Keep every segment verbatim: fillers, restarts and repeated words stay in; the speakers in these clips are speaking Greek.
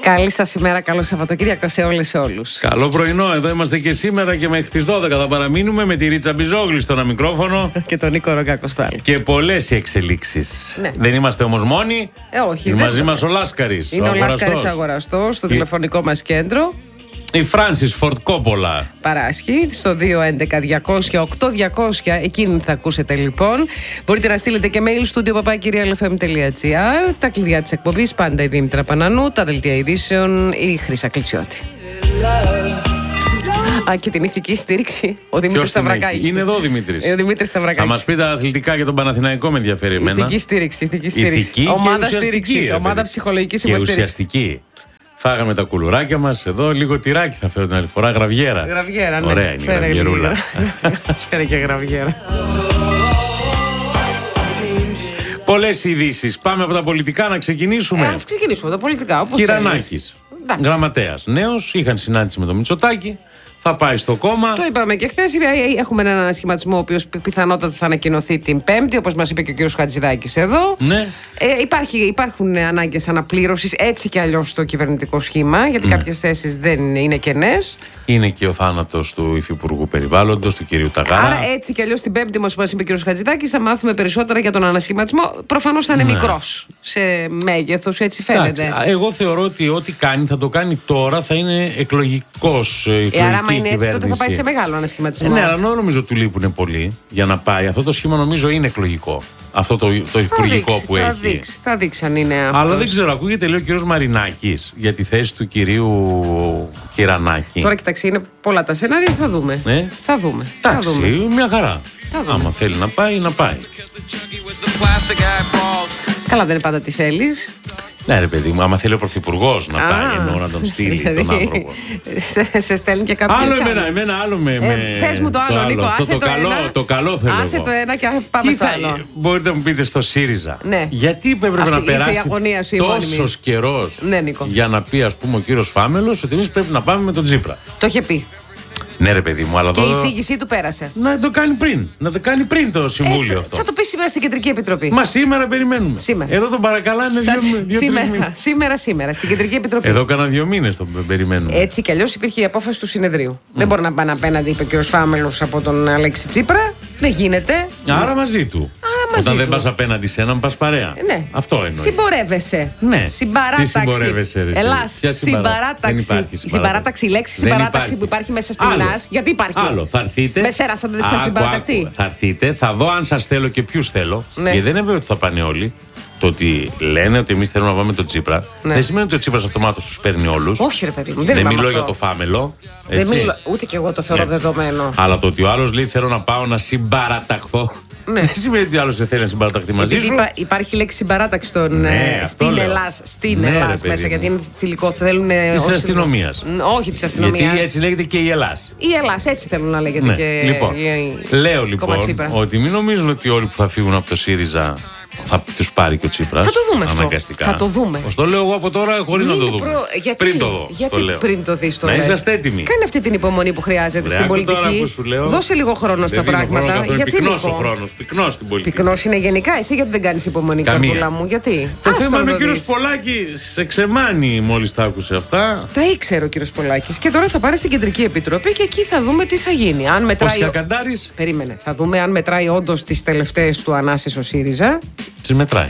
Καλή σας ημέρα, καλό Σαββατοκύριακο σε όλες όλους. Καλό πρωινό, εδώ είμαστε και σήμερα και μέχρι τις δώδεκα θα παραμείνουμε με τη Ρίτσα Μπιζόγλη στο ένα μικρόφωνο. Και τον Νίκο Ρογκάκο-Στάλ. Και πολλές οι εξελίξεις. Ναι. Δεν είμαστε όμως μόνοι. Ε, όχι. Είναι δεν... μαζί μας ο Λάσκαρης. Είναι ο, ο Λάσκαρης αγοραστός στο η... τηλεφωνικό μας κέντρο. Η Φράνσις Φορτ Κόπολα παράσχει στο δύο έντεκα διακόσια οκτώ διακόσια. Εκείνη θα ακούσετε λοιπόν. Μπορείτε να στείλετε και mail στο studio παπάκι real f m τελεία g r. Τα κλειδιά της εκπομπής πάντα η Δήμητρα Πανανού. Τα δελτία ειδήσεων η Χρύσα Κλειτσιώτη. Α, και την ηθική στήριξη ο Δημήτρης Σταυρακάκης. Είναι εδώ ο Δημήτρης. Ε, ο Δημήτρης Σταυρακάκης. Θα μας πει τα αθλητικά για τον Παναθηναϊκό, με ενδιαφέρει εμένα. Ηθική στήριξη. Ηθική στήριξη. Ηθική ομάδα στήριξη. Ομάδα ψυχολογικής υποστήριξης. Και ουσιαστική. Φάγαμε τα κουλουράκια μας εδώ, λίγο τυράκι θα φέρω την άλλη φορά, γραβιέρα. Γραβιέρα, ναι. Ωραία είναι η γραβιερούλα. Φέρε και γραβιέρα. Πολλές ειδήσεις. Πάμε από τα πολιτικά να ξεκινήσουμε. Ε, ας ξεκινήσουμε τα πολιτικά. Κυρανάκης, γραμματέας νέος, είχαν συνάντηση με τον Μητσοτάκη. Θα πάει στο κόμμα. Το είπαμε και χθες. Έχουμε έναν ανασχηματισμό ο οποίος πιθανότατα θα ανακοινωθεί την Πέμπτη, όπως μας είπε και ο κύριος Χατζηδάκης εδώ. Ναι. Ε, υπάρχει, υπάρχουν ανάγκες αναπλήρωσης έτσι κι αλλιώς στο κυβερνητικό σχήμα, γιατί ναι. κάποιες θέσεις δεν είναι κενές. Είναι και ο θάνατος του Υφυπουργού Περιβάλλοντος, του κυρίου Ταγάρα. Άρα έτσι κι αλλιώς την Πέμπτη, όπως μας είπε ο κύριος Χατζηδάκης, θα μάθουμε περισσότερα για τον ανασχηματισμό. Προφανώς θα είναι ναι. μικρός σε μέγεθος, έτσι φαίνεται. Εντάξει, εγώ θεωρώ ότι ό,τι κάνει θα το κάνει τώρα, θα είναι εκλογικός. Ε, άρα, άμα είναι έτσι, τότε θα πάει σε μεγάλο ανασχηματισμό. Ε, ναι, αλλά νομίζω του λείπουν πολύ για να πάει. Αυτό το σχήμα νομίζω είναι εκλογικό. Αυτό το, το υπουργικό δείξει, που θα έχει. Δείξει, θα δείξει αν είναι αυτό. Αλλά δεν ξέρω, ακούγεται λέει ο κύριος Μαρινάκης για τη θέση του κυρίου Κυρανάκη. Τώρα κοιτάξτε, είναι πολλά τα σενάρια, θα δούμε. Ναι. Θα δούμε. Εντάξει, θα δούμε. Μια χαρά. Θα δούμε. Άμα θέλει να πάει, να πάει. Καλά, δεν είναι πάντα τι θέλεις. Ναι, ρε παιδί μου, άμα θέλει ο πρωθυπουργός να πάει, εννοώ να τον στείλει τον άνθρωπο. σε, σε στέλνει και κάποιο. Άλλο εμένα, εμένα άλλο με. Ε, πες μου το άλλο, Νίκο. Αυτό άσε το, το, καλό, ένα, το καλό θέλω. Άσε εγώ. το ένα και πάμε στο άλλο. Μπορείτε να μου πείτε στο ΣΥΡΙΖΑ. Ναι. Γιατί έπρεπε Αυτή να περάσει τόσο καιρό ναι, για να πει, ας πούμε, ο κύριος Φάμελος ότι εμείς πρέπει να πάμε με τον Τσίπρα. Το είχε πει. Ναι, ρε παιδί μου, αλλά και εδώ... η εισήγησή του πέρασε. Να το κάνει πριν. Να το κάνει πριν το συμβούλιο ε, αυτό. Θα το πει σήμερα στην Κεντρική Επιτροπή. Μα σήμερα περιμένουμε. Σήμερα. Εδώ τον παρακαλάνε Σας... δύο, δύο σήμερα, μήνες. σήμερα, σήμερα, στην Κεντρική Επιτροπή. Εδώ κάνα δύο μήνες τον περιμένουμε. Έτσι κι αλλιώς υπήρχε η απόφαση του συνεδρίου. Mm. Δεν μπορεί να πάνε απέναντι, είπε ο κ. Φάμελος, από τον Αλέξη Τσίπρα. Δεν γίνεται. Άρα μαζί του. Άρα μαζί Όταν του. δεν πας απέναντι σε έναν, πας παρέα. Ναι. Αυτό εννοεί. Συμπορεύεσαι. Ναι. Συμπαράταξη. Τι συμπορεύεσαι, ρε. Ελλάς. Συμπαράταξη. Η συμπαράταξη, η λέξη συμπαράταξη που υπάρχει μέσα στην Ελλάς. Γιατί υπάρχει. Άλλο. Θα έρθείτε. Με σέρα σαν δεν συμπαραταχτεί. Θα έρθετε, θα δω αν σας θέλω και ποιους θέλω. Ναι. Γιατί δεν είναι βέβαιο ότι θα πάνε όλοι. Το ότι λένε ότι εμείς θέλουμε να πάμε τον Τσίπρα, ναι. δεν σημαίνει ότι ο Τσίπρας αυτομάτως τους παίρνει όλους. Όχι, ρε παιδί μου. Δεν, δεν μιλώ αυτό. για το Φάμελο. Δεν μιλώ, ούτε και εγώ το θεωρώ έτσι. Δεδομένο. Αλλά το ότι ο άλλος λέει θέλω να πάω να συμπαραταχθώ. Ναι. Δεν σημαίνει ότι ο άλλος δεν θέλει να συμπαραταχθεί μαζί γιατί σου. Υπά, υπάρχει λέξη συμπαράταξη στον, ναι, στην Ελλάς. Στην ναι, Ελλάς μέσα, γιατί είναι θηλυκό. Θέλουν. Τη αστυνομία. Όχι τη αστυνομία. Γιατί έτσι λέγεται και η Ελλάς. Η Ελλάς, έτσι θέλουν να λέγεται ναι. και. Λοιπόν, η... λέω λοιπόν ότι μην νομίζουν ότι όλοι που θα φύγουν από το ΣΥΡΙΖΑ θα τους πάρει και ο Τσίπρας. Θα το δούμε αναγκαστικά. Αυτό. Θα το δούμε. Ως το λέω εγώ από τώρα χωρίς να το δούμε. Προ... Γιατί, πριν το δω. Γιατί το λέω. πριν το δεις το να λες. είσαστε έτοιμοι. Κάνε αυτή την υπομονή που χρειάζεται στην πολιτική. Δώσε λίγο χρόνο στα πράγματα. Γιατί είναι πυκνός ο χρόνος. Πυκνός στην πολιτική. Πυκνός είναι γενικά. Εσύ γιατί δεν κάνεις υπομονή, καρπούλα μου. Γιατί. Το θέμα είναι ο κύριος Πολάκης εξεμάνει μόλις τα άκουσε αυτά. Τα ήξερε ο κύριος Πολάκης. Και τώρα θα πάρει στην Κεντρική Επιτροπή και εκεί θα δούμε τι θα γίνει. Αν μετράει. Περίμενε. Θα δούμε αν μετράει όντως τις τελευταίες του ανάσες ο ΣΥΡΙΖΑ. Τις μετράει.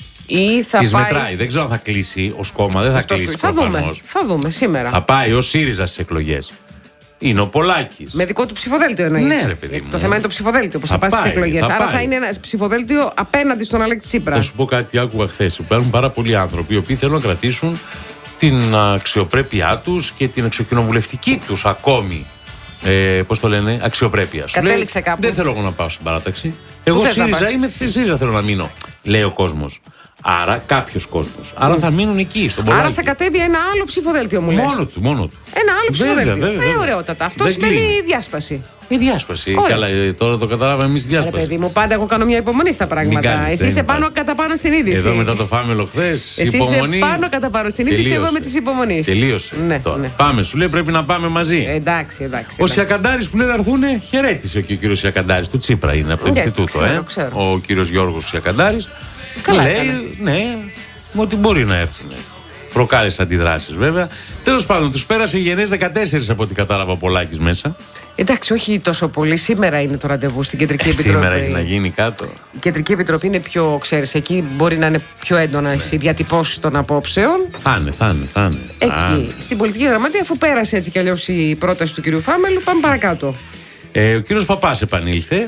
Ή θα Τις πάει... μετράει. Δεν ξέρω αν θα κλείσει ως κόμμα. Δεν θα αυτό κλείσει. Θα δούμε. Θα δούμε σήμερα. Θα πάει ο ΣΥΡΙΖΑ στις εκλογές. Είναι ο Πολάκης. Με δικό του ψηφοδέλτιο εννοείς. Ναι, ρε παιδί μου. Το θέμα είναι το ψηφοδέλτιο που θα, θα πάει στις εκλογές. Άρα πάει. Θα είναι ένα ψηφοδέλτιο απέναντι στον Αλέξη Τσίπρα. Θα σου πω κάτι, άκουγα χθες. Υπάρχουν πάρα πολλοί άνθρωποι οι οποίοι θέλουν να κρατήσουν την αξιοπρέπειά τους και την εξοκοινοβουλευτική τους ακόμη. Ε, πώς το λένε, αξιοπρέπεια. Κατέληξε κάπου. Δεν θέλω εγώ να πάω στην παράταξη. Εγώ ΣΥΡΙΖΑ είμαι, ΣΥΡΙΖΑ θέλω να μείνω. Λέει ο κόσμος. Άρα κάποιος κόσμος. Άρα mm. θα μείνουν εκεί, στον Πολάκη. Άρα θα κατέβει ένα άλλο ψηφοδέλτιο, μου λες. Μόνο του, μόνο του. Ένα άλλο ψηφοδέλτιο. Βέβαια, βέβαια, βέβαια. Ε, ωραιότατα. Αυτό σημαίνει διάσπαση. Η διάσπαση. Καλά, τώρα το καταλάβαμε εμείς διάσπαση. Ρε παιδί μου, πάντα εγώ κάνω μια υπομονή στα πράγματα. Εσύ είσαι πάνω κατά πάνω στην είδηση. Εδώ μετά το Φάμελο χθες. Εσύ υπομονή. Είσαι πάνω κατά πάνω στην είδηση, εγώ με τη υπομονή. Τελείωσε. Ναι, τώρα. Ναι. Πάμε, σου λέει πρέπει να πάμε μαζί. Εντάξει, εντάξει. Ο Σιακαντάρης που λέει να έρθουν, χαιρέτησε και ο κύριος Σιακαντάρης. Του Τσίπρα είναι από το Ινστιτούτο. Ε. Ο κύριος Γιώργος Σιακαντάρης. Καλά. Λέει, ναι, ότι μπορεί να έρθουν. Προκάλεσε αντιδράσεις βέβαια. Τέλος πάντων, τους πέρασε γενναίες δεκατέσσερις από ό,τι κατάλαβα ο Πολάκης μέσα. Εντάξει, όχι τόσο πολύ. Σήμερα είναι το ραντεβού στην Κεντρική ε, Επιτροπή. Σήμερα έχει να γίνει κάτω. Η Κεντρική Επιτροπή είναι πιο, ξέρεις, εκεί μπορεί να είναι πιο έντονα ναι. οι διατυπώσεις των απόψεων. Θα είναι, θα είναι, θα είναι. Εκεί, Άνε. στην πολιτική γραμματεία, αφού πέρασε έτσι κι αλλιώς η πρόταση του κυρίου Φάμελου, πάμε παρακάτω. Ε, ο κύριος Παπάς επανήλθε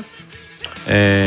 ε,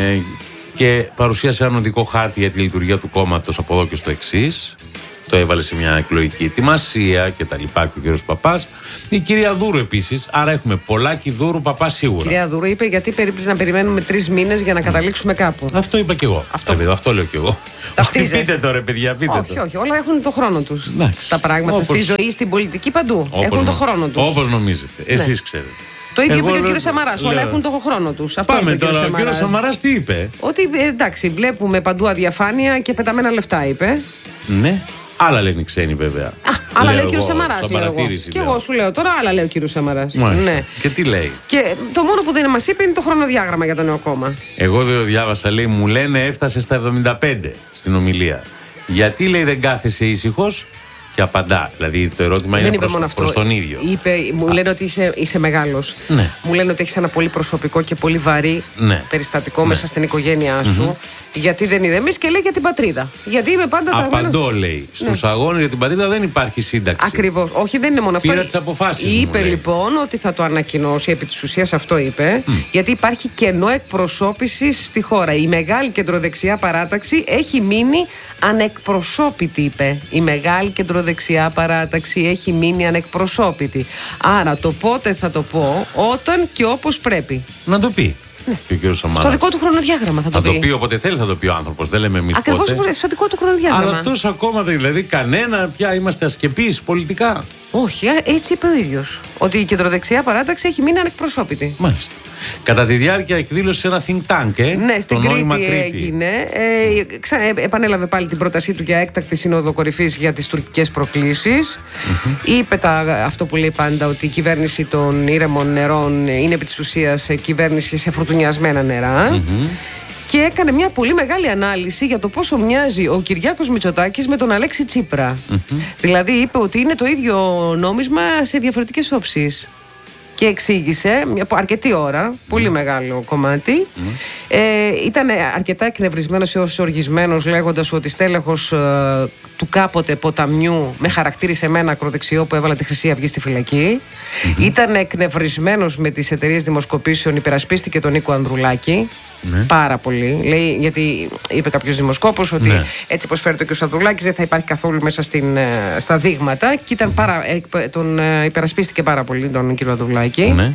και παρουσίασε ένα οδικό χάρτη για τη λειτουργία του κόμματος από εδώ και στο εξής. Το έβαλε σε μια εκλογική ετοιμασία και τα λοιπά και ο κύριος Παπάς. Η κυρία Δούρου επίσης. Άρα έχουμε Πολάκη, Δούρου, Παπά σίγουρα. Η κυρία Δούρου είπε γιατί περίπου να περιμένουμε τρεις μήνες για να καταλήξουμε κάπου. Αυτό είπα κι εγώ. Αυτό, αυτό, αυτό λέω κι εγώ. Πείτε το ρε παιδιά, πείτε όχι, το. όχι, όλα έχουν το χρόνο τους. Τα πράγματα όπως... στη ζωή, στην πολιτική παντού. Όπως έχουν νο... το χρόνο τους. Όπως νομίζετε. Εσείς ναι. ξέρετε. Το ίδιο εγώ είπε και ο κύριος Σαμαράς. Όλα έχουν το χρόνο τους. Πάμε τώρα. Ο κύριος Σαμαράς τι είπε? Ότι εντάξει, βλέπουμε παντού αδιαφάνεια και πεταμένα λεφτά, είπε. Ναι. Άλλα λένε οι ξένοι βέβαια. Α, άλλα λέει ο κύριος Σαμαράς. Και εγώ σου λέω τώρα, άλλα λέει ο κύριος Σαμαράς. Ναι. Και τι λέει? Και το μόνο που δεν μας είπε είναι το χρονοδιάγραμμα για το νέο κόμμα. Εγώ δεν το διάβασα, λέει, μου λένε έφτασε στα εβδομήντα πέντε στην ομιλία. Γιατί λέει δεν κάθεσαι ήσυχος? Και απαντά. Δηλαδή το ερώτημα δεν είναι είπε προς, προς τον ίδιο. Είπε, μου Α. λένε ότι είσαι, είσαι μεγάλος. Ναι. Μου λένε ότι έχεις ένα πολύ προσωπικό και πολύ βαρύ ναι. περιστατικό ναι. μέσα στην οικογένειά σου. Mm-hmm. Γιατί δεν ηρεμείς και λέει για την πατρίδα. Γιατί είμαι πάντα Απαντώ, τα... λέει. Στους ναι. αγώνες για την πατρίδα δεν υπάρχει σύνταξη. Ακριβώς. Όχι, δεν είναι μόνο αυτό. Πήρα τις αποφάσεις. Είπε μου, λοιπόν ότι θα το ανακοινώσει. Επί της ουσίας αυτό είπε. Mm. Γιατί υπάρχει κενό εκπροσώπησης στη χώρα. Η μεγάλη κεντροδεξιά παράταξη έχει μείνει ανεκπροσώπητη, είπε. Η μεγάλη κεντροδεξιά παράταξη έχει μείνει ανεκπροσώπητη. Άρα το πότε θα το πω, όταν και όπως πρέπει. Να το πει. Ναι. Και ο κύριος Σαμαράς. Στο δικό του χρονοδιάγραμμα θα το θα πει. Θα το πει όποτε θέλει, θα το πει ο άνθρωπος. Δεν λέμε εμείς πότε. Ακριβώς στο δικό του χρονοδιάγραμμα. Αλλά τόσα κόμματα, δηλαδή κανένα πια είμαστε ασκεπείς πολιτικά. Όχι, έτσι είπε ο ίδιος. Ότι η κεντροδεξιά παράταξη έχει μείνει ανεκπροσώπητη. Μάλιστα. Κατά τη διάρκεια εκδήλωσε ένα think tank, ε, ναι, στην το Κρήτη, Κρήτη έγινε. Ε, ξα, ε, επανέλαβε πάλι την πρότασή του για έκτακτη σύνοδο κορυφής για τις τουρκικές προκλήσεις. Mm-hmm. Είπε τα, αυτό που λέει πάντα, ότι η κυβέρνηση των ήρεμων νερών είναι επί της ουσίας κυβέρνηση σε φουρτουνιασμένα νερά. Mm-hmm. Και έκανε μια πολύ μεγάλη ανάλυση για το πόσο μοιάζει ο Κυριάκος Μητσοτάκης με τον Αλέξη Τσίπρα. Mm-hmm. Δηλαδή είπε ότι είναι το ίδιο νόμισμα σε διαφορετικές όψεις. Και εξήγησε μια αρκετή ώρα, πολύ mm. μεγάλο κομμάτι. Mm. Ε, ήταν αρκετά εκνευρισμένος έως οργισμένος, λέγοντας ότι στέλεχος ε, του κάποτε ποταμιού με χαρακτήρισε εμένα ακροδεξιό που έβαλα τη Χρυσή Αυγή στη φυλακή. Mm-hmm. Ήταν εκνευρισμένος με τις εταιρείες δημοσκοπήσεων, υπερασπίστηκε τον Νίκο Ανδρουλάκη. Ναι. Πάρα πολύ. Λέει, γιατί είπε κάποιος δημοσκόπος ότι ναι. έτσι πως φέρεται και ο Ανδρουλάκης δεν θα υπάρχει καθόλου μέσα στην, στα δείγματα. Και ήταν πάρα, τον υπερασπίστηκε πάρα πολύ τον κύριο Ανδρουλάκη. Ναι.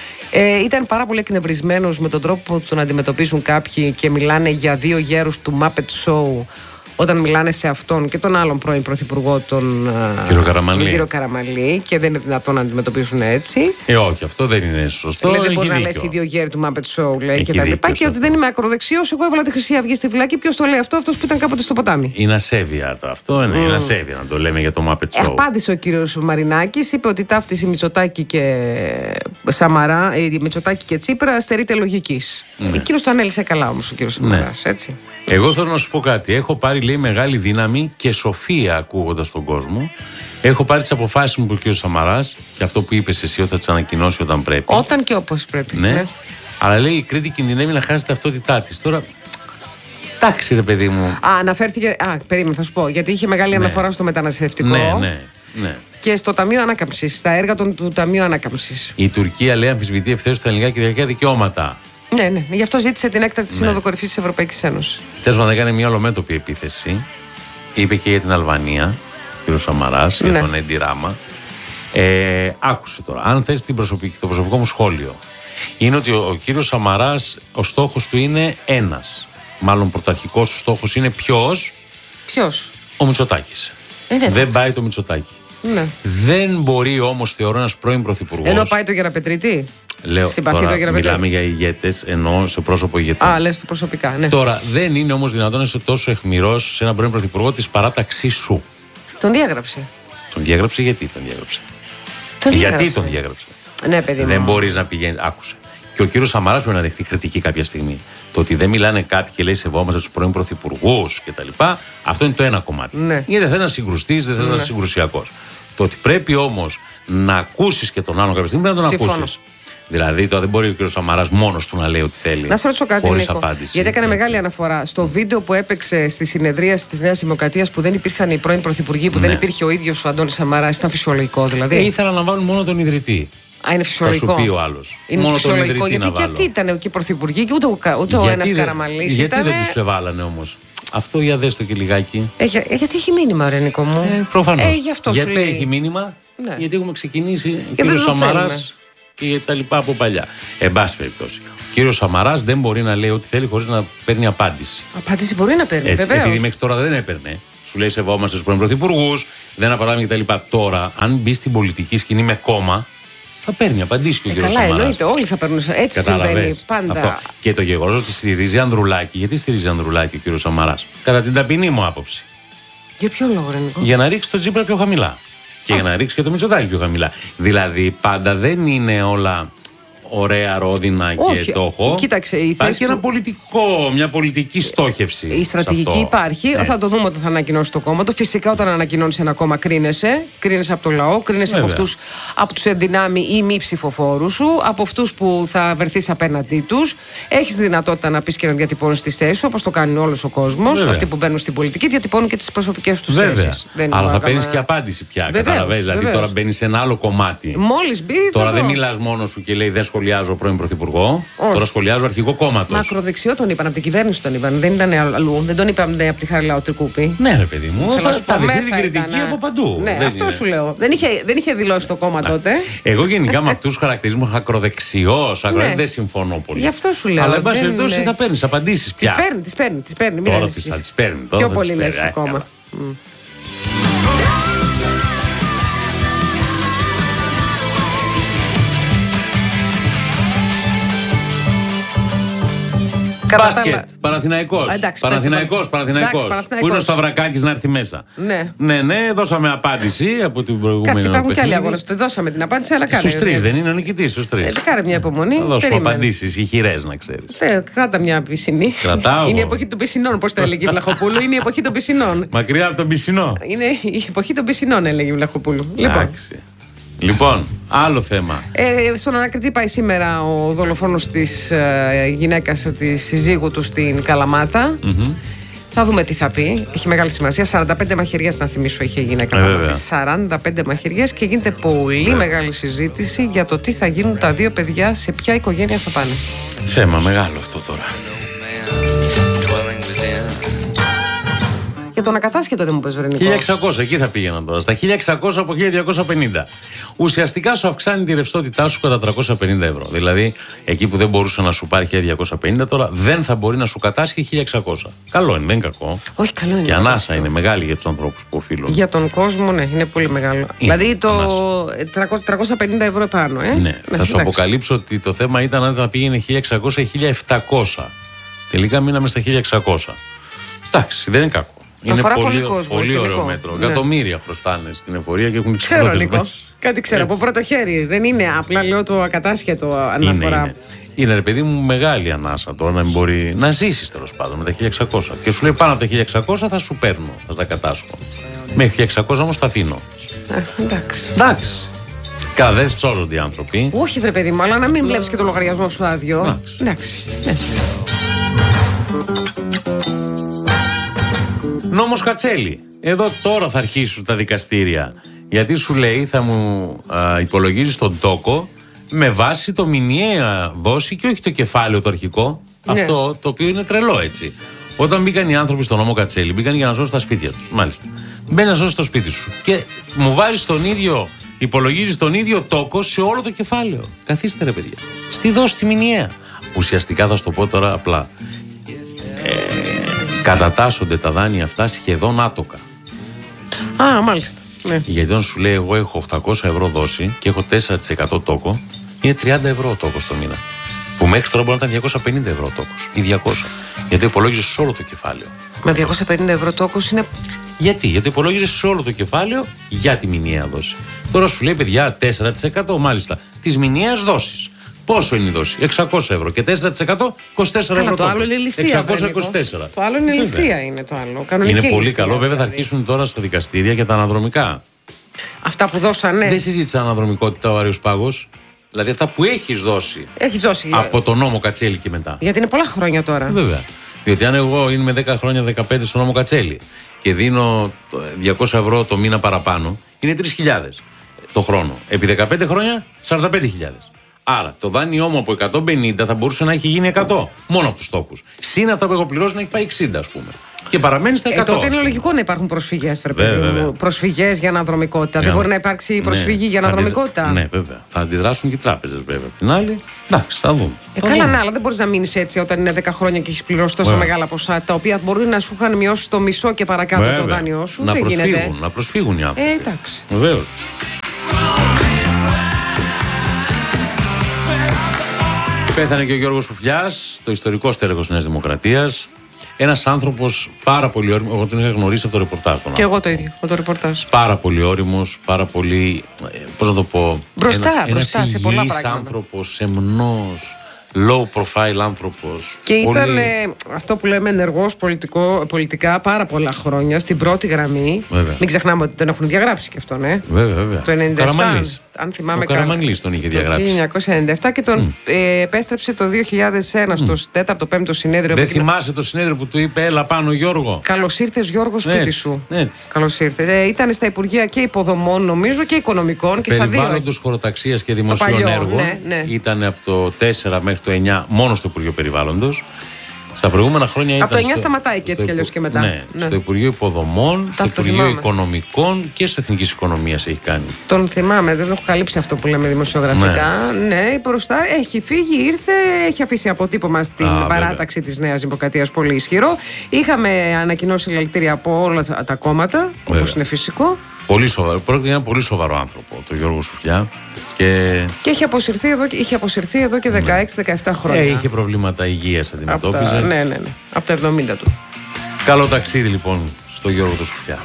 Ε, ήταν πάρα πολύ εκνευρισμένος με τον τρόπο που τον αντιμετωπίζουν κάποιοι και μιλάνε για δύο γέρους του Muppet Show. Όταν μιλάνε σε αυτόν και τον άλλον πρώην πρωθυπουργό, τον κύριο Καραμανλή. τον κύριο Καραμανλή, και δεν είναι δυνατόν να αντιμετωπίσουν έτσι. Ε, όχι, αυτό δεν είναι σωστό. Λέει, δεν μπορεί να λες οι δύο γέροι του Muppet Show, λέει, και τα λοιπά. Και ότι δεν είμαι ακροδεξιός, εγώ έβαλα τη Χρυσή Αυγή στη φυλακή. Ποιος το λέει αυτό? Αυτός που ήταν κάποτε στο ποτάμι. Είναι ασέβεια αυτό, ναι, mm. είναι ασέβεια να το λέμε για το Muppet Show. Ε, απάντησε ο κύριος Μαρινάκης, είπε ότι η ταύτιση Μητσοτάκη και Σαμαρά, η Μητσοτάκη και Τσίπρα στερείται λογικής. Ναι. Εκείνος το ανέλησε καλά όμως ο κύριος Σαμαράς, ναι. έτσι. Εγώ θέλω να σου πω κάτι. Έχω πάρει, λέει, μεγάλη δύναμη και σοφία ακούγοντας τον κόσμο. Έχω πάρει τις αποφάσεις μου που ο κ. Σαμαράς και αυτό που είπες εσύ ότι θα τις ανακοινώσει όταν πρέπει. Όταν και όπως πρέπει. Ναι. ναι. Αλλά λέει η Κρήτη κινδυνεύει να χάσει ταυτότητά της. Τώρα. Εντάξει, ρε παιδί μου. Α, αναφέρθηκε. Α, περίμενα, θα σου πω. Γιατί είχε μεγάλη ναι. αναφορά στο μεταναστευτικό. Ναι, ναι. ναι. Και στο Ταμείο Ανάκαμψης, στα έργα των, του Ταμείου Ανάκαμψης. Η Τουρκία, λέει, αμφισβητεί ευθέως τα ελληνικά κυριαρχικά δικαιώματα. Ναι, ναι. Γι' αυτό ζήτησε την έκτακτη ναι. σύνοδο κορυφής της Ευρωπαϊκής Ένωσης. Τέλος πάντων, έκανε μια ολομέτωπη επίθεση. Είπε και για την Αλβανία, κ. Σαμαράς, ναι. για τον Έντι Ράμα. Ε, άκουσε τώρα. Αν θες την προσωπική, το προσωπικό μου σχόλιο, είναι ότι ο, ο κύριος Σαμαράς, ο στόχος του είναι ένας. Μάλλον πρωταρχικός ο στόχος είναι ποιος? Ποιος? Ο Μητσοτάκης. Ε, ναι, δεν πάει το Μητσοτάκη. Ναι. Δεν μπορεί όμως, θεωρώ, ένας πρώην πρωθυπουργός. Ενώ πάει το Γεραπετρίτη. Λέω, τώρα το μιλάμε για ηγέτες, εννοώ σε πρόσωπο ηγετών. Α, λες το προσωπικά, ναι. Τώρα, δεν είναι όμως δυνατόν να είσαι τόσο αιχμηρός σε έναν πρώην πρωθυπουργό της παράταξής σου. Τον διάγραψε. Τον διάγραψε, γιατί τον διάγραψε. Τον γιατί τον διάγραψε. Ναι, παιδί μου. Δεν μπορείς να πηγαίνεις. Άκουσε. Και ο κύριος Σαμαράς πρέπει να δεχτεί κριτική κάποια στιγμή. Το ότι δεν μιλάνε κάποιοι και λέει σεβόμαστε τους πρώην πρωθυπουργούς κτλ. Αυτό είναι το ένα κομμάτι. Ναι. Γιατί δεν θες να συγκρουστείς, δεν θες ναι. να είσαι συγκρουσιακός. Το ότι πρέπει όμως να ακούσεις και τον άλλον κάποια στιγμή πρέπει να τον ακούσεις. Δηλαδή, τώρα δεν μπορεί ο κ. Σαμαράς μόνος του να λέει ό,τι θέλει. Να σε ρωτήσω κάτι, Νίκο. Απάντηση. Γιατί έκανε μεγάλη αναφορά. Στο βίντεο που έπαιξε στη συνεδρίαση της Νέας Δημοκρατίας που δεν υπήρχαν οι πρώην πρωθυπουργοί, που ναι. δεν υπήρχε ο ίδιος ο Αντώνης Σαμαράς, ήταν φυσιολογικό δηλαδή. Ε, ήθελα να βάλουν μόνο τον ιδρυτή. Α, είναι φυσιολογικό. Θα σου πει ο άλλος. Είναι μόνο φυσιολογικό. Τον γιατί και αυτοί ήταν και πρωθυπουργοί και ούτε, ούτε ο ένας Καραμανλής. Γιατί ήτανε... δεν τους εβάλανε όμως. Αυτό για δες το και λιγάκι. Ε, για, γιατί έχει μήνυμα, ρε Νίκο μου. Ε, προφανώς. Ε, γι αυτό γιατί σου λέει. έχει μήνυμα, ναι. γιατί έχουμε ξεκινήσει ο κύριος Σαμαράς και τα λοιπά από παλιά. Εν πάση περιπτώσει. Ο κύριος Σαμαράς δεν μπορεί να λέει ό,τι θέλει χωρίς να παίρνει απάντηση. Απάντηση μπορεί να παίρνει, βεβαίως. Επειδή μέχρι τώρα δεν έπαιρνε. Σου λέει σεβόμαστε στους πρώην πρωθυπουργούς, δεν απαντάμε κτλ. Τώρα, αν μπει στην πολιτική σκηνή με κόμμα, θα παίρνει απαντήσει και ο ε, κύριος Σαμαράς. Καλά, εννοείται, όλοι θα παίρνουν. Έτσι συμβαίνει πάντα. Αυτό. Και το γεγονός ότι στηρίζει Ανδρουλάκη, γιατί στηρίζει Ανδρουλάκη ο κύριος Σαμαράς? Κατά την ταπεινή μου άποψη. Για ποιο λόγο, ρε Νίκο? Για να ρίξει το Τσίπρα πιο χαμηλά. Και για να ρίξει και το Μητσοτάκη πιο χαμηλά. Δηλαδή, πάντα δεν είναι όλα ωραία, ρόδινα Όχι, και το έχω. Κοίταξε, η υπάρχει θέση ένα που... πολιτικό, μια πολιτική στόχευση. Η στρατηγική υπάρχει. Έτσι. Θα το δούμε όταν θα ανακοινώσει το κόμμα του. Φυσικά, όταν ανακοινώνει ένα κόμμα, κρίνεσαι. Κρίνεσαι από το λαό, κρίνεσαι από αυτούς, από τους ενδυνάμει ή μη ψηφοφόρους σου, από αυτούς που θα βρεθείς απέναντί τους. Έχεις τη δυνατότητα να πεις και να διατυπώνεις τις θέσεις σου, όπως το κάνει όλος ο κόσμος. Αυτοί που μπαίνουν στην πολιτική διατυπώνουν και τις προσωπικές τους θέσεις. Αλλά θα παίρνεις και απάντηση πια. Καταλαβαίνεις. Δηλαδή, τώρα μπαίνει σε ένα άλλο κομμάτι. Μόλις μπει. Τώρα δεν μιλάς μόνος σου και λέει δεν σχολιάζω πρώην πρωθυπουργό. Όχι. Τώρα σχολιάζω αρχηγό κόμματος. Μακροδεξιό τον είπαν, από την κυβέρνηση τον είπαν. Δεν ήταν αλλού. Δεν τον είπαμε από τη Χαριλάου Τρικούπη. Ναι, ρε παιδί μου. Θέλω θα θα δεχτεί την κριτική ήταν, από παντού. Ναι, δεν αυτό είναι. Σου λέω. Δεν είχε, δεν είχε δηλώσει το κόμμα τότε. Εγώ γενικά με αυτού του χαρακτηρισμού ακροδεξιό, ακροδεξιό, δεν συμφωνώ πολύ. Γι' αυτό σου λέω. Αλλά εν πάση περιπτώσει θα παίρνει απαντήσει πια. Τι παίρνει, τι παίρνει. Τις παίρνει. Τώρα θα τι παίρνει. Πιο πολύ λε ακόμα. Μπάσκετ, Παναθηναϊκός. Παναθηναϊκός, Παναθηναϊκός. Πού είναι ο Σταυρακάκης να έρθει μέσα. Ναι, ναι, ναι, δώσαμε απάντηση από την προηγούμενη. Κάτσε, υπάρχουν και άλλοι αγώνες. Το δώσαμε την απάντηση, αλλά κάνε. Στους τρεις, δεν είναι ο νικητής, στους τρεις. Ε, κάνε μια υπομονή. Θα δώσουμε απαντήσεις ηχηρές, να ξέρεις. Ε, κράτα μια πισινή. Κρατάω. Είναι η εποχή των πισινών, πώς το έλεγε η Βλαχοπούλου. Είναι η εποχή των πισινών. Μακριά από τον πισινό. Είναι η εποχή των πισινών, έλεγε η Βλαχοπούλου. Λοιπόν. Λοιπόν, άλλο θέμα. Ε, στον ανακριτή πάει σήμερα ο δολοφόνος της ε, γυναίκας της συζύγου του στην Καλαμάτα. Mm-hmm. Θα δούμε τι θα πει. Έχει μεγάλη σημασία. σαράντα πέντε μαχαιριές, να θυμίσω, είχε η γυναίκα. Ε, σαράντα πέντε μαχαιριές και γίνεται πολύ ε. μεγάλη συζήτηση για το τι θα γίνουν τα δύο παιδιά, σε ποια οικογένεια θα πάνε. Θέμα μεγάλο αυτό τώρα. Για τον ακατάσχετο δεν μου πες, Βερνικό. χίλια εξακόσια, εκεί θα πήγαινα τώρα. Στα χίλια εξακόσια από χίλια διακόσια πενήντα. Ουσιαστικά σου αυξάνει τη ρευστότητά σου κατά τριακόσια πενήντα ευρώ. Δηλαδή, εκεί που δεν μπορούσε να σου πάρει χίλια διακόσια πενήντα, τώρα δεν θα μπορεί να σου κατάσχει χίλια εξακόσια. Καλό είναι, δεν είναι κακό. Όχι, καλό είναι. Και ανάσα είναι μεγάλη για τους ανθρώπους που οφείλουν. Για τον κόσμο, ναι, είναι πολύ μεγάλο. Είναι, δηλαδή το τριακόσια πενήντα ευρώ επάνω, ε. Ναι, ναι, θα σου εντάξει. αποκαλύψω ότι το θέμα ήταν αν θα πήγαινε χίλια εξακόσια ή χίλια επτακόσια. Τελικά μείναμε στα χίλια εξακόσια. Εντάξει, δεν είναι κακό. Είναι πολύ, πολύ, κόσμο, πολύ ωραίο μέτρο. Ναι. Εκατομμύρια χρωστάνε στην εφορία και έχουν ξεφτυλώσει. Ξέρω, Νίκο. Κάτι ξέρω έτσι. Από πρώτο χέρι. Δεν είναι απλά, λέω, το ακατάσχετο αναφορά. Είναι, είναι. είναι, ρε παιδί μου, μεγάλη ανάσα τώρα να μην μπορεί να ζήσει τέλος πάντων με τα χίλια εξακόσια. Και σου λέει πάνω από τα χίλια εξακόσια θα σου παίρνω, θα τα κατάσχω. Μέχρι χίλια εξακόσια όμως τα αφήνω. Ε, εντάξει. Εντάξει. Καλά, δεν σώζονται οι άνθρωποι. Όχι, βρε παιδί μου, αλλά να μην βλέπει και το λογαριασμό σου άδειο. Εντάξει. Νόμος Κατσέλη. Εδώ τώρα θα αρχίσουν τα δικαστήρια. Γιατί σου λέει θα μου α, υπολογίζεις τον τόκο με βάση το μηνιαία δόση και όχι το κεφάλαιο το αρχικό. Ναι. Αυτό το οποίο είναι τρελό, έτσι. Όταν μπήκαν οι άνθρωποι στον νόμο Κατσέλη, μπήκαν για να σώσουν τα σπίτια τους. Μάλιστα. Μπαίνει να σώσει το σπίτι σου. Και μου βάζεις τον ίδιο, υπολογίζεις τον ίδιο τόκο σε όλο το κεφάλαιο. Καθίστε, ρε παιδιά. Στη δόση τη μηνιαία. Ουσιαστικά θα σου το πω τώρα απλά. Ε, κατατάσσονται τα δάνεια αυτά σχεδόν άτοκα. Α, μάλιστα. Ναι. Γιατί όταν σου λέει εγώ έχω οκτακόσια ευρώ δόση και έχω τέσσερα τοις εκατό τόκο, είναι τριάντα ευρώ ο τόκος το μήνα. Που μέχρι τώρα μπορεί να ήταν διακόσια πενήντα ευρώ τόκος ή διακόσια. Γιατί υπολόγιζε σε όλο το κεφάλαιο. Με διακόσια πενήντα ευρώ τόκος είναι. Γιατί, γιατί υπολόγιζε σε όλο το κεφάλαιο για τη μηνιαία δόση. Τώρα σου λέει παιδιά τέσσερα τοις εκατό μάλιστα τη μηνιαία δόση. Πόσο είναι η δόση? εξακόσια ευρώ. Και τέσσερα τοις εκατό είκοσι τέσσερα ευρώ. Το άλλο είναι ληστεία. εξακόσια είκοσι τέσσερα. Το άλλο είναι ληστεία, είναι το άλλο. Κανονική είναι πολύ ληστεία, καλό. Βέβαια, δηλαδή. θα αρχίσουν τώρα στα δικαστήρια για τα αναδρομικά. Αυτά που δώσανε. Δεν συζήτησε αναδρομικότητα ο Άριος Πάγος. Δηλαδή αυτά που έχεις δώσει. Έχεις δώσει. Από τον νόμο Κατσέλη και μετά. Γιατί είναι πολλά χρόνια τώρα. Βέβαια. Διότι αν εγώ είμαι δέκα χρόνια, δεκαπέντε στον νόμο Κατσέλη και δίνω διακόσια ευρώ το μήνα παραπάνω, είναι τρεις χιλιάδες το χρόνο. Επί δεκαπέντε χρόνια, σαράντα πέντε χιλιάδες. Άρα το δάνειό μου από εκατόν πενήντα θα μπορούσε να έχει γίνει εκατό. Μόνο από τους στόχους. Συν αυτά που έχω πληρώσει να έχει πάει εξήντα, ας πούμε. Και παραμένει στα εκατό. Ε, τότε είναι λογικό να υπάρχουν προσφυγές, προσφυγές για αναδρομικότητα. Για... Δεν μπορεί να υπάρξει προσφύγη ναι, για αναδρομικότητα. Αντιδρα... Ναι, βέβαια. Θα αντιδράσουν και οι τράπεζες, βέβαια. Την άλλη, εντάξει, θα δούμε. Ε, θα καλά, δούμε. ναι, αλλά δεν μπορεί να μείνει έτσι όταν είναι δέκα χρόνια και έχει πληρώσει τόσα βέβαια. Μεγάλα ποσά, τα οποία μπορεί να σου είχαν μειώσει το μισό και παρακάτω βέβαια. Το δάνειό σου. Να δεν προσφύγουν, γίνεται. να προσφύγουν οι άνθρωποι. Ε, εντάξει. Βεβαίως. Πέθανε και ο Γιώργος Σουφλιάς, το ιστορικό στέλεχος Νέας Δημοκρατίας. Ένας άνθρωπος πάρα πολύ όριμος. Εγώ τον είχα γνωρίσει από το ρεπορτάζ. Και εγώ το ίδιο, από το ρεπορτάζ. Πάρα πολύ όριμος, πάρα πολύ. Πώς να το πω. Μπροστά, ένα, μπροστά ένας σε πολλά υγιής πράγματα. άνθρωπος, σεμνός, low profile άνθρωπος. Και πολύ... ήταν ε, αυτό που λέμε ενεργός πολιτικά πάρα πολλά χρόνια στην πρώτη γραμμή. Βέβαια. Μην ξεχνάμε ότι τον έχουν διαγράψει και αυτόν, ε. Βέβαια, βέβαια. Το ενενήντα επτά. Καραμανλής. Αν θυμάμαι ο Καραμανλής τον είχε διαγράψει. Το χίλια εννιακόσια ενενήντα επτά και τον mm. ε, επέστρεψε το δύο χιλιάδες ένα mm. στο τέταρτο πέμπτο συνέδριο. Δεν θυμάσαι το συνέδριο που του είπε έλα πάνω Γιώργο. Καλώς ήρθες Γιώργο σπίτι έτσι, σου. Έτσι. Καλώς ήρθες. Ε, ήταν στα Υπουργεία και υποδομών νομίζω και οικονομικών και στα δύο. Περιβάλλοντος, χωροταξίας και δημοσίων έργων. Ναι, ναι. Ήταν από το τέσσερα μέχρι το εννιά μόνο στο Υπουργείο Περιβάλλοντος. Στα προηγούμενα χρόνια ήταν. Από το εννιά στο, σταματάει και έτσι κι αλλιώς και μετά. Ναι, ναι. Στο Υπουργείο Υποδομών, Τα στο Υπουργείο θυμάμαι. Οικονομικών και στο Εθνικής Οικονομίας έχει κάνει. Τον θυμάμαι, δεν έχω καλύψει αυτό που λέμε δημοσιογραφικά. Ναι, ναι μπροστά έχει φύγει, ήρθε, έχει αφήσει αποτύπωμα στην Α, παράταξη της Νέας Δημοκρατίας πολύ ισχυρό. Είχαμε ανακοινώσει συλλαλητήρια από όλα τα κόμματα, όπως είναι φυσικό. Πολύ σοβαρό. Πρόκειται για ένα πολύ σοβαρό άνθρωπο, τον Γιώργο Σουφλιά. Και, και έχει αποσυρθεί εδώ, είχε αποσυρθεί εδώ και δεκαέξι δεκαεπτά χρόνια. Ε, είχε προβλήματα υγείας, αντιμετώπιζε. Τα, ναι, ναι, ναι. Από τα εβδομήντα του. Καλό ταξίδι λοιπόν στον Γιώργο του Σουφλιά.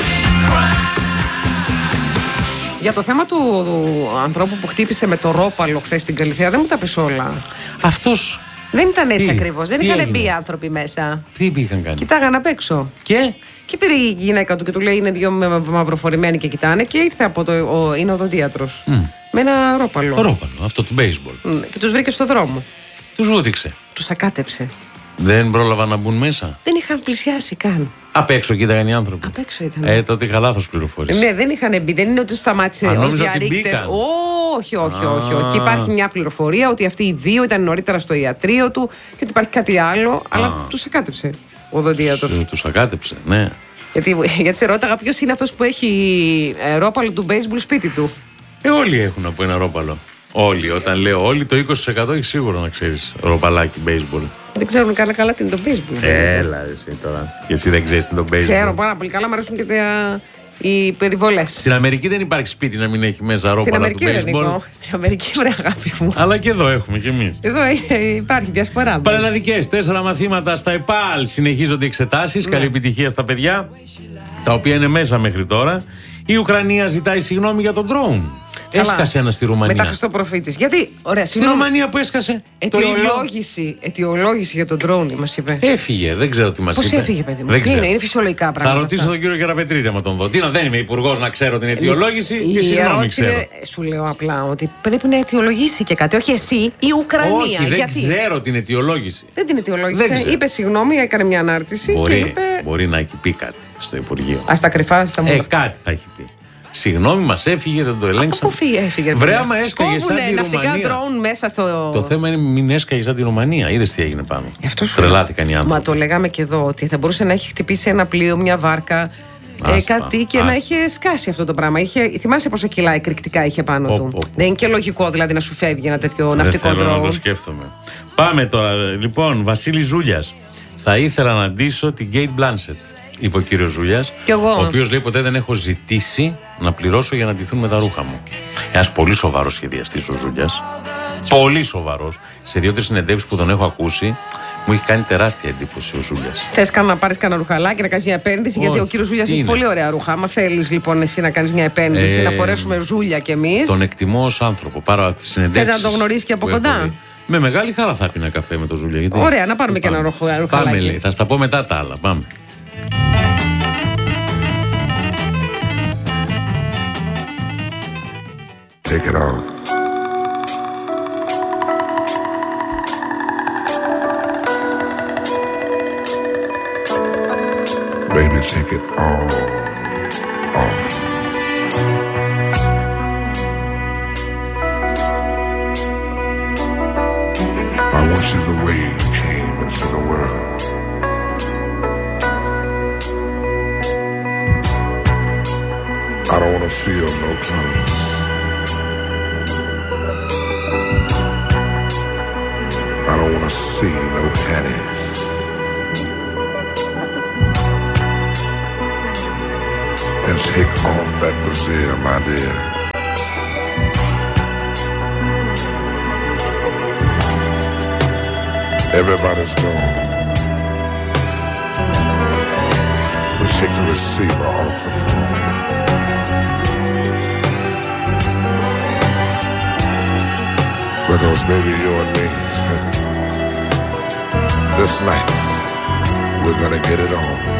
Για το θέμα του, του ανθρώπου που χτύπησε με το ρόπαλο χθες στην Καλυθέα, δεν μου τα πεις όλα. Αυτός. Δεν ήταν έτσι τι, ακριβώς. Δεν τι είχαν έγινε? μπει άνθρωποι μέσα. Τι είχαν κάνει? Κοιτάγαν απ' έξω. Και. Και πήρε η γυναίκα του και του λέει: είναι δύο μαυροφορημένοι και κοιτάνε. Και ήρθε από το. Ο, είναι οδοντίατρος. Mm. Με ένα ρόπαλο. Ρόπαλο, αυτό του baseball. Mm. Και τους βρήκε στο δρόμο. Τους βούτυξε. Τους ακάτεψε. Δεν πρόλαβαν να μπουν μέσα. Δεν είχαν πλησιάσει καν. Απ' έξω κοίταγαν οι άνθρωποι. Απ' έξω ήταν. Ε, τότε είχα λάθος πληροφόρηση. Ναι, δεν είχαν μπει. Δεν είναι ότι τους σταμάτησε ως διαρρήκτες. Όχι, όχι, όχι, όχι. Και υπάρχει μια πληροφορία ότι αυτοί οι δύο ήταν νωρίτερα στο ιατρείο του και ότι υπάρχει κάτι άλλο. Α. Αλλά τους ακάτεψε ο οδοντίατρος. Τους ακάτεψε, ναι. Γιατί, γιατί σε ρώταγα ποιος είναι αυτός που έχει ε, ρόπαλο του baseball σπίτι του. Ε, όλοι έχουν από ένα ρόπαλο. Όλοι. Όταν λέω όλοι, το είκοσι τοις εκατό έχει σίγουρα να ξέρεις ροπαλάκι baseball. Δεν ξέρουν καν καλά τι είναι το baseball. Έλα, εσύ τώρα. Και εσύ δεν ξέρεις τι είναι το baseball. Ξέρω πάρα πολύ καλά, μου αρέσουν και τα... οι περιβολές. Στην Αμερική δεν υπάρχει σπίτι να μην έχει μέσα ρόπαλα του baseball. Στην Αμερική, βρε αγάπη μου. Αλλά και εδώ έχουμε κι εμείς. Εδώ υπάρχει διασπορά. Πανελλαδικές, τέσσερα μαθήματα στα ΕΠΑΛ. Συνεχίζονται οι εξετάσεις. Ναι. Καλή επιτυχία στα παιδιά, τα οποία είναι μέσα μέχρι τώρα. Η Ουκρανία ζητάει συγγνώμη για τον drone. Έσκασε ένα στη Ρουμανία. Μετά Χριστοπροφήτης. Γιατί, ωραία, στη Ρουμανία που έσκασε. Αιτιολόγηση, αιτιολόγηση για τον drone μας είπε. Έφυγε, δεν ξέρω τι μας είπε. Πώς έφυγε, παιδί μου. Δεν τι είναι, είναι φυσιολογικά πράγματα. Θα ρωτήσω αυτά. Τον κύριο Γεραπετρίτη άμα τον δω. Τι να, δεν είμαι υπουργός να ξέρω την αιτιολόγηση. Η, και συγγνώμη ξέρω. Είναι, σου λέω απλά ότι πρέπει να αιτιολογήσει και κάτι. Όχι εσύ, η Ουκρανία. Όχι, δεν γιατί? ξέρω την αιτιολόγηση. Δεν την αιτιολόγησε. Είπε συγγνώμη, έκανε μια ανάρτηση. Μπορεί, και είπε... μπορεί να έχει πει κάτι στο Υπουργείο. Α τα κρυφά, στα μούτρα. Ε, κάτι θα έχει πει. Συγγνώμη, μας έφυγε, δεν το ελέγξαμε. Πού έφυγε, βρε, άμα έσκαγε σαν τη Ρουμανία. Drone μέσα στο... Το θέμα είναι μην έσκαγε σαν τη Ρουμανία. Είδες τι έγινε πάνω. Τρελάθηκαν οι άνθρωποι. Μα το λέγαμε και εδώ ότι θα μπορούσε να έχει χτυπήσει ένα πλοίο, μια βάρκα, άστα, ε, κάτι και άστα. να είχε σκάσει αυτό το πράγμα. Είχε, θυμάσαι πόσα κιλά εκρηκτικά είχε πάνω ο, του. Ο, ο, δεν είναι και λογικό δηλαδή να σου φεύγει ένα τέτοιο ναυτικό drone. Να το σκέφτομαι. Πάμε τώρα. Λοιπόν, Βασίλης Ζούλιας. Θα ήθελα να ντύσω την Kate Blanchett, είπε ο κύριος Ζούλιας. Ο οποίος λέει: ποτέ δεν έχω ζητήσει να πληρώσω για να ντυθούν με τα ρούχα μου. Ένας πολύ σοβαρός σχεδιαστής ο Ζούλιας. Πολύ σοβαρός. Σε δύο-τρεις συνεντεύξεις που τον έχω ακούσει, Μου έχει κάνει τεράστια εντύπωση ο Ζούλιας. Θες να πάρεις κανένα ρουχαλάκι, να κάνεις μια επένδυση? Όχι, γιατί ο κύριος Ζούλιας έχει πολύ ωραία ρούχα. Άμα θέλεις λοιπόν εσύ να κάνεις μια επένδυση, ε, να φορέσουμε Ζούλια κι εμείς. Τον εκτιμώ ως άνθρωπο. Πάρω τις συνεντεύξεις. Θες να τον γνωρίσεις και από κοντά? Με μεγάλη χαρά θα πίνα καφέ με τον Ζούλια. Γιατί... Ωραία, να πάρουμε και ένα ρουχαλάκι. Πάμε, λέει. Θα στα πω μετά τα άλλα. Πάμε. Take it off. Baby, take it all off. I want you the way you came into the world. I don't want to feel no clothes. I don't want to see no panties. And take off that brassiere, my dear. Everybody's gone. We'll take the receiver off the phone. Because baby, you and me, this night, we're gonna get it on.